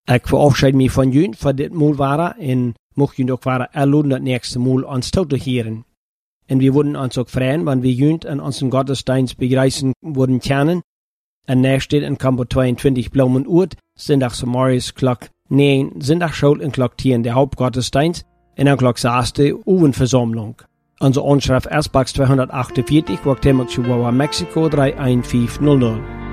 Ik verabschied me van jullie voor dit moel waren en mocht jullie ook waren erloden dat nächste moel ons toe te heren. En we worden ons ook vrijen, want we jullie in onze gottesdienst begrijzen worden kennen. En daar steht in Kampo 22 Blumen Uurt, zondags morgens klok 9, zondag school en klok 10 de Hauptgottesdienst en dan klok 6 de Oevenversammlung. Onze Anschrift Ersbachs 248, Guatemala, Chihuahua, Mexico 31500.